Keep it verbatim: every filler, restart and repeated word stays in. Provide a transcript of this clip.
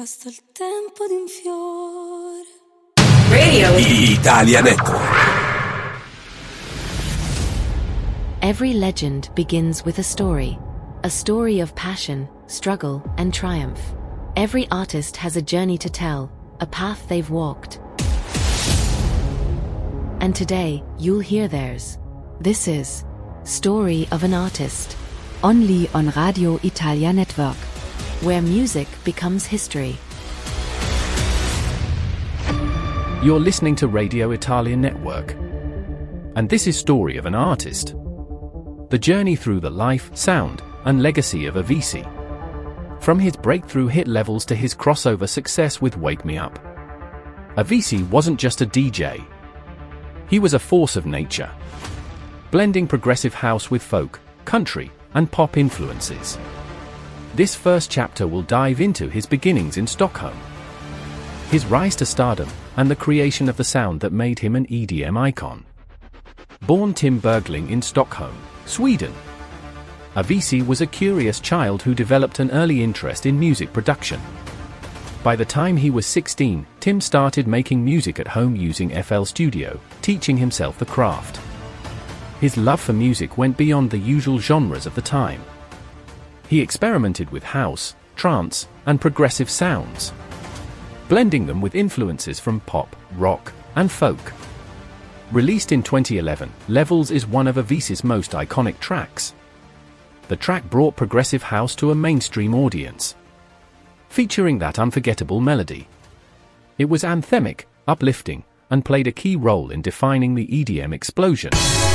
basta il tempo di un fiore. Radio Italia Network. Every legend begins with a story. A story of passion, struggle, and triumph. Every artist has a journey to tell, a path they've walked. And today, you'll hear theirs. This is Story of an Artist. Only on Radio Italia Network, where music becomes history. You're listening to Radio Italia Network. And this is Story of an Artist. The journey through the life, sound, and legacy of Avicii. From his breakthrough hit levels to his crossover success with Wake Me Up. Avicii wasn't just a D J. He was a force of nature, blending progressive house with folk, country, and pop influences. This first chapter will dive into his beginnings in Stockholm, his rise to stardom, and the creation of the sound that made him an E D M icon. Born Tim Bergling in Stockholm, Sweden, Avicii was a curious child who developed an early interest in music production. By the time he was sixteen, Tim started making music at home using F L Studio, teaching himself the craft. His love for music went beyond the usual genres of the time. He experimented with house, trance, and progressive sounds, blending them with influences from pop, rock, and folk. Released in twenty eleven, Levels is one of Avicii's most iconic tracks. The track brought progressive house to a mainstream audience, featuring that unforgettable melody. It was anthemic, uplifting, and played a key role in defining the E D M explosion.